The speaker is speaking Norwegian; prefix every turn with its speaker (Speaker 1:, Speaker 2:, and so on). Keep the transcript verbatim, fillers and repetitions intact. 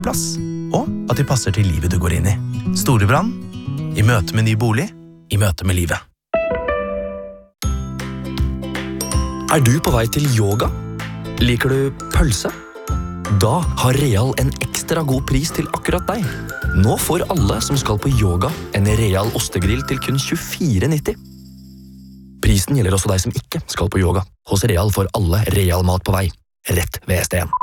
Speaker 1: plass, og at de passer til livet du går inn i. Storebrand, i møte med ny bolig, i møte med livet.
Speaker 2: Er du på vei til yoga? Liker du pølse? Da har Real en ekstra god pris til akkurat deg. Nå får alle som skal på yoga en Real ostegrill til kun tjuefire nitti. Prisen gjelder også deg som ikke skal på yoga. Hos Real får alle Real mat på vei, rett ved S D en.